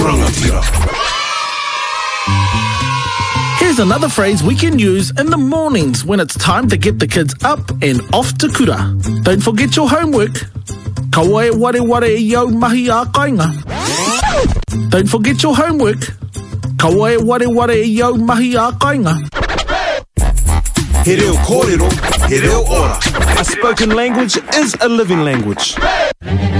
rangatira. Here's another phrase we can use in the mornings when it's time to get the kids up and off to kura. Don't forget your homework. Kaua e ware ware e iau mahi a kainga. Don't forget your homework. Kaua e ware ware e iau mahi a kainga. He reo kōrero, he reo ora. A spoken language is a living language.